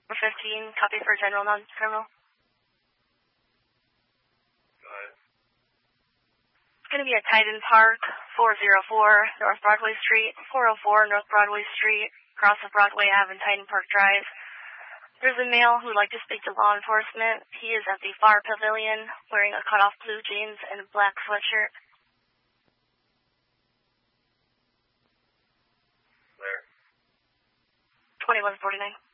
15, copy for general, non-criminal. Go ahead. It's going to be at Titan Park, 404 North Broadway Street, 404 North Broadway Street, across of Broadway Ave and Titan Park Drive. There's a male who would like to speak to law enforcement. He is at the far pavilion, wearing a cut-off blue jeans and a black sweatshirt. Where? 2149.